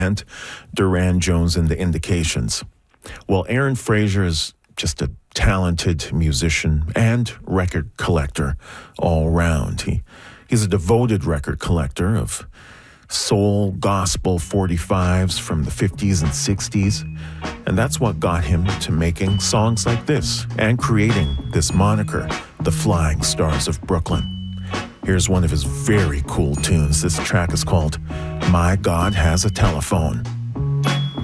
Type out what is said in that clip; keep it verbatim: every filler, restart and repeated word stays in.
and Duran Jones and the Indications. Well, Aaron Frazier is just a talented musician and record collector all round. He, he's a devoted record collector of soul, gospel forty-fives from the fifties and sixties. And that's what got him to making songs like this and creating this moniker, the Flying Stars of Brooklyn. Here's one of his very cool tunes. This track is called My God Has a Telephone.